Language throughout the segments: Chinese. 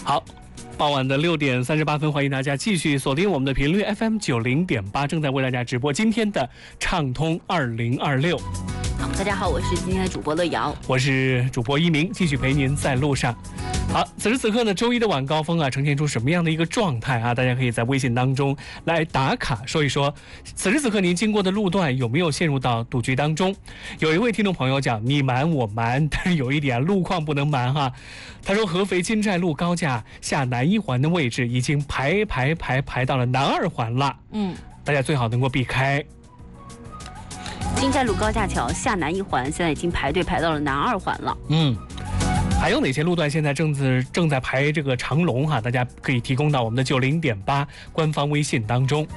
好，傍晚的6点38分，欢迎大家继续锁定我们的频率 FM 90.8，正在为大家直播今天的畅通2026。 好，大家好，我是今天的主播乐瑶， 我是主播一鸣，继续陪您在路上。好，此时此刻呢，周一的晚高峰啊，呈现出什么样的一个状态啊？大家可以在微信当中来打卡说一说，此时此刻您经过的路段有没有陷入到堵局当中？有一位听众朋友讲，你瞒我瞒，但是有一点路况不能瞒哈。他说，合肥金寨路高架下南1环的位置已经排到了南2环了，大家最好能够避开。 金寨路高架桥下南1环现在已经排队排到了南2环了。 还有哪些路段现在正在排这个长龙哈？大家可以提供到我们的90.8官方微信当中。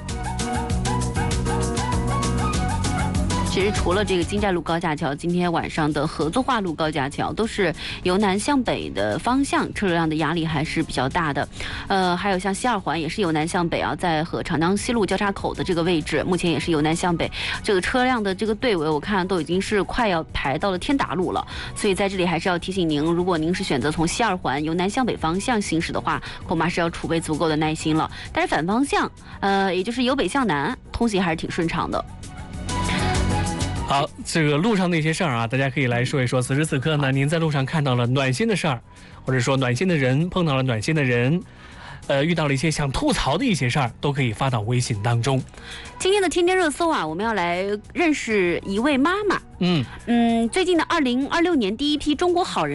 其实除了这个金寨路高架桥，今天晚上的合作化路高架桥都是由南向北的方向，车流量的压力还是比较大的。还有像西2环也是由南向北啊，在和长江西路交叉口的这个位置，目前也是由南向北，这个车辆的这个队尾我看都已经是快要排到了天达路了。所以在这里还是要提醒您，如果您是选择从西2环由南向北方向行驶的话，恐怕是要储备足够的耐心了。但是反方向，也就是由北向南，通行还是挺顺畅的。 好，这个路上那些事儿啊，大家可以来说一说。此时此刻呢，您在路上看到了暖心的事儿，或者说暖心的人，碰到了暖心的人，遇到了一些想吐槽的一些事儿，都可以发到微信当中。 今天的天天热搜啊，我们要来认识一位妈妈。最近的2026年第一批中国好人